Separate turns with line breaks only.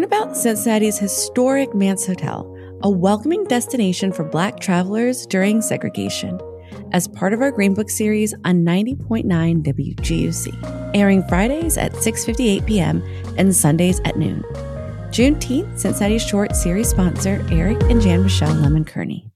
Learn about Cincinnati's historic Manse Hotel, a welcoming destination for Black travelers during segregation, as part of our Green Book series on 90.9 WGUC, airing Fridays at 6:58 p.m. and Sundays at noon. Juneteenth, Cincinnati's short series sponsor, Eric and Jan Michelle Lemon Kearney.